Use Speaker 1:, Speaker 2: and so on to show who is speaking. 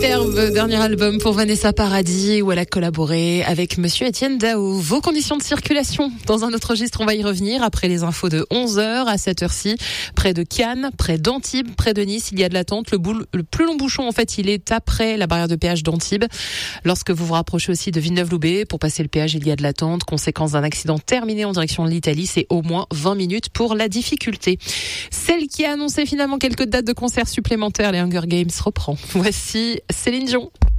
Speaker 1: Dernier album pour Vanessa Paradis où elle a collaboré avec Monsieur Étienne Dao. Vos conditions de circulation dans un autre registre, on va y revenir après les infos de 11h à cette heure-ci. Près de Cannes, près d'Antibes, près de Nice, il y a de l'attente. Le plus long bouchon, en fait, il est après la barrière de péage d'Antibes. Lorsque vous vous rapprochez aussi de Villeneuve-Loubet, pour passer le péage, il y a de l'attente. Conséquence d'un accident terminé en direction de l'Italie, c'est au moins 20 minutes pour la difficulté. Celle qui a annoncé finalement quelques dates de concerts supplémentaires, les Hunger Games, reprend. Voici Céline Dion.